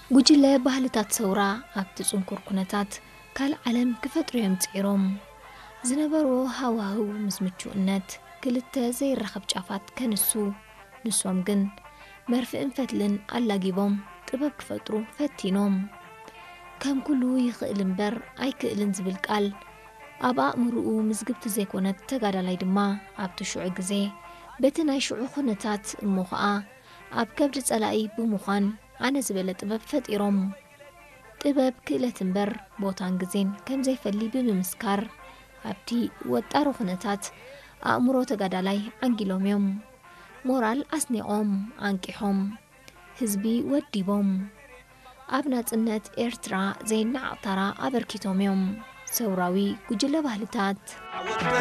ጉጅለ ባህልታት ሰውራ ኣብቲ ጽንኩር ኩነታት ካልዓለም ክፈጥሩዮም ጽዒሮም ዝነበሩ ሃዋህው ምስ ምቹእነት ክልተ ዘይረኸብ ጫፋት ከንሱ ንሶም ግን መርፍእን ፈትልን ኣላጊቦም ጥበብ ክፈጥሩ ፈቲኖም ከም ኩሉ ይኽእል እምበር ኣይክእልን ዝብል ቃል ኣብ ኣእምርኡ ምዝግብቲ ዘይኮነት ተጋዳላይ ድማ ኣብቲ ሽዑ ግዜ በቲ ናይ ሽዑ ኩነታት እሞ ኸኣ ኣብ ከብዲ ጸላኢ ብምዃን ኣነ ዝበለ ጥበብ ፈጢሮም ጥበብ ክእለት እምበር ቦታን ግዜን ከም ዘይፈሊ ብምምስካር ኣብቲ ወጣሩ ኩነታት ኣእምሮ ተጋዳላይ ዓንጊሎም እዮም ሞራል ኣስኒቖም ኣንቂሖም ህዝቢ ወዲቦም ኣብ ናጽነት ኤርትራ ዘይናዕተራ ኣበርኪቶም እዮም ሰውራዊ ጉጅለ ባህልታት